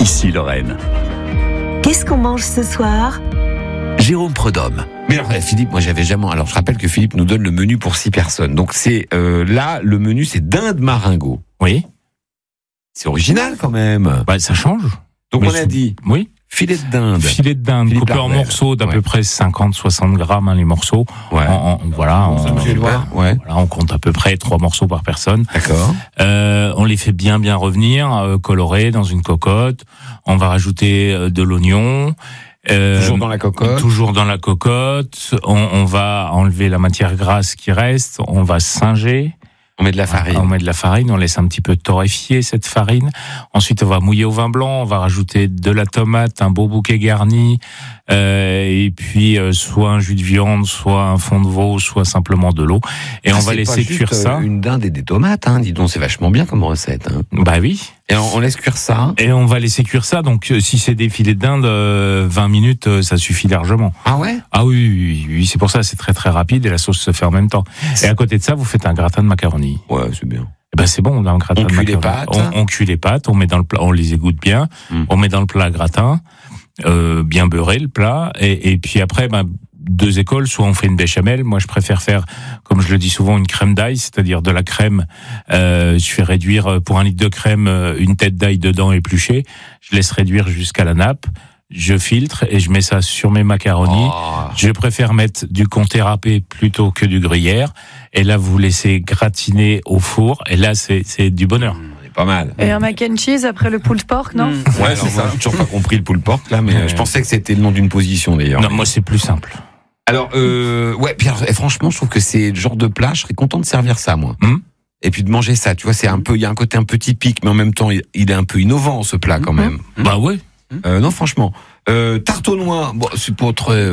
Ici Lorraine. Qu'est-ce qu'on mange ce soir ? Jérôme Prudhomme. Mais alors, Philippe, moi j'avais jamais... Alors je rappelle que Philippe nous donne le menu pour 6 personnes. Donc c'est là, le menu c'est dinde maringot. Oui. C'est original quand même. Bah, ça change. Donc Mais on a dit Oui. filet de dinde. Filet de dinde Philippe coupé en Larbel. morceaux d'à Ouais. peu près 50-60 grammes, les morceaux. Ouais. Voilà, Ouais. on compte à peu près 3 morceaux par personne. D'accord. On les fait bien revenir, colorés dans une cocotte. On va rajouter de l'oignon. Toujours dans la cocotte. Toujours dans la cocotte. On va enlever la matière grasse qui reste. On va singer. On met de la farine. On met de la farine, on laisse un petit peu torréfier cette farine. Ensuite, on va mouiller au vin blanc, on va rajouter de la tomate, un beau bouquet garni, et puis soit un jus de viande, soit un fond de veau, soit simplement de l'eau. Et on va c'est laisser pas juste, cuire ça. Une dinde et des tomates, hein. Dis donc, c'est vachement bien comme recette. Hein. Bah oui. Et on laisse cuire ça. Et on va laisser cuire ça. Donc, si c'est des filets de dinde, 20 minutes, ça suffit largement. Ah ouais. Ah oui, c'est pour ça, c'est très très rapide et la sauce se fait en même temps. Et à côté de ça, vous faites un gratin de macaroni. Ouais, c'est bien. Eh ben c'est bon, on a un gratin On de cuit les macaroni. pâtes. On cuit les pâtes, on met dans le plat, on les égoutte bien, on met dans le plat gratin, bien beurré le plat, et puis après, deux écoles, soit on fait une béchamel. Moi, je préfère faire, comme je le dis souvent, une crème d'ail, c'est-à-dire de la crème. Je fais réduire pour 1 litre de crème une tête d'ail dedans épluchée. Je laisse réduire jusqu'à la nappe. Je filtre et je mets ça sur mes macaronis. Oh. Je préfère mettre du comté râpé plutôt que du gruyère. Et là, vous laissez gratiner au four. Et là, c'est du bonheur. C'est pas mal. Et un mac and cheese après le pulled pork, non ? Ouais, alors moi, j'ai toujours pas compris le pulled pork là, mais je pensais que c'était le nom d'une position d'ailleurs. Non, moi, c'est plus simple. Alors, ouais, puis alors, et franchement, je trouve que c'est le genre de plat, je serais content de servir ça, moi. Et puis de manger ça, tu vois, c'est un peu, il y a un côté un peu typique, mais en même temps, il est un peu innovant, ce plat, quand même. Bah ouais. Non, franchement. Tarte aux noix, bon, c'est pas très...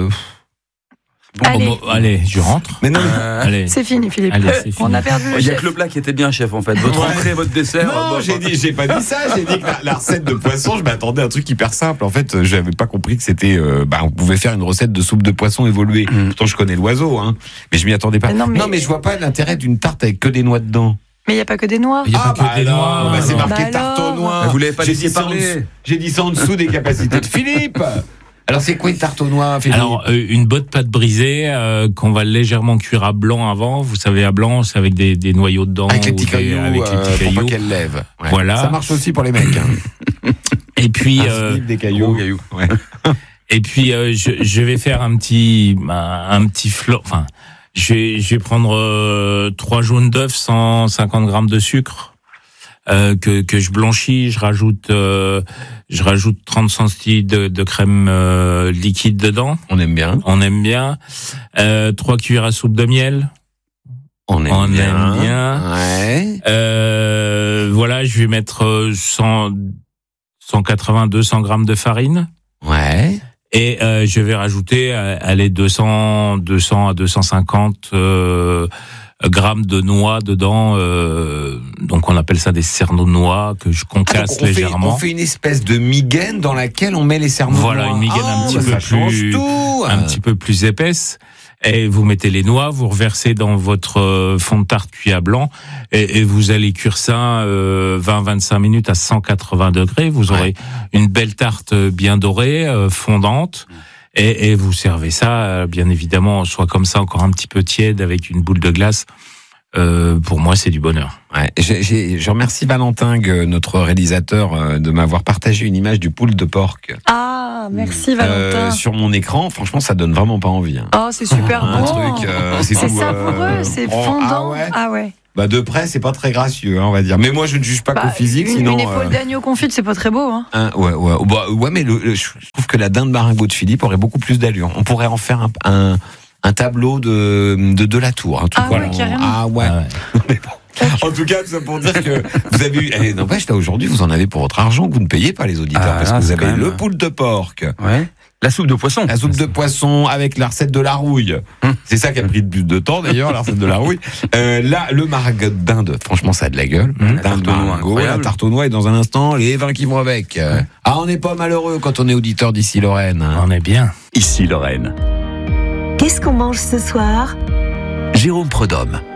Allez. Allez, je rentre. Mais non, Allez. C'est fini, Philippe. Allez, c'est On fini. a perdu le Il y a chef. que le plat qui était bien, chef, en fait. Votre entrée, votre dessert. non, j'ai pas dit ça, j'ai dit que la recette de poisson, je m'attendais à un truc hyper simple. En fait, j'avais pas compris que c'était, on pouvait faire une recette de soupe de poisson évoluée. Pourtant, je connais l'oiseau, hein. Mais je m'y attendais pas. Mais non, mais- je vois pas l'intérêt d'une tarte avec que des noix dedans. Mais il n'y a pas que des noix. Il y a pas que des noix. bah, c'est non. marqué Bah tarte aux alors. noix. Vous l'avez pas J'ai laissé dit ça en parler. dessous- J'ai dit ça en dessous des capacités de Philippe. Alors, c'est quoi une tarte aux noix, Philippe? Alors, une bonne pâte brisée qu'on va légèrement cuire à blanc avant. Vous savez, à blanc, c'est avec des noyaux dedans. avec les ou petits cailloux, avec les petits pour cailloux. pas qu'elle lève. Ouais. Voilà. Ça marche aussi pour les mecs. Hein. Et puis, Un slip, des cailloux. Ouais. et puis, je vais faire un petit flot. Enfin, je vais prendre 3 jaunes d'œufs, 150 grammes de sucre. Que je blanchis, je rajoute 30 centilitres de crème liquide dedans. On aime bien. On aime bien. 3 cuillères à soupe de miel. On aime bien. Ouais. Voilà, je vais mettre 180-200 grammes de farine. Ouais. Et je vais rajouter 200 à 250 grammes de noix dedans. Donc on appelle ça des cerneaux de noix que je concasse légèrement. On fait une espèce de migaine dans laquelle on met les cerneaux. Voilà, une migaine un petit peu plus épaisse. Et vous mettez les noix, vous reversez dans votre fond de tarte cuit à blanc, et vous allez cuire ça 20-25 minutes à 180 degrés. Vous aurez une belle tarte bien dorée, fondante, et vous servez ça, bien évidemment, soit comme ça, encore un petit peu tiède, avec une boule de glace. Pour moi, c'est du bonheur. Ouais, je remercie Valentin, notre réalisateur, de m'avoir partagé une image du poule de porc Ah, merci Valentin. sur mon écran. Franchement, ça donne vraiment pas envie. Hein. Oh, c'est super Un bon. truc, C'est tout, savoureux, c'est fondant. Ah ouais. Bah de près, c'est pas très gracieux, hein, on va dire. Mais moi, je ne juge pas qu'au physique, sinon. Une épaule d'agneau confite, c'est pas très beau, hein. Ouais, mais je trouve que la dinde maringot de Philippe aurait beaucoup plus d'allure. On pourrait en faire un tableau de la tour. Carrément. Ah ouais. Mais bon. En tout cas, tout ça pour dire que vous avez eu. N'empêche, là aujourd'hui, vous en avez pour votre argent que vous ne payez pas les auditeurs, parce que vous avez le poule de porc. Ouais. La soupe de poisson. La soupe de poisson avec la recette de la rouille. C'est ça qui a pris le plus de temps d'ailleurs, la recette de la rouille. Là, le maringot de dinde, franchement, ça a de la gueule. Dinde maringot, la tarte aux noix et dans un instant, les vins qui vont avec. On n'est pas malheureux quand on est auditeur d'ici Lorraine. On est bien. Ici Lorraine. Qu'est-ce qu'on mange ce soir ? Jérôme Prudhomme.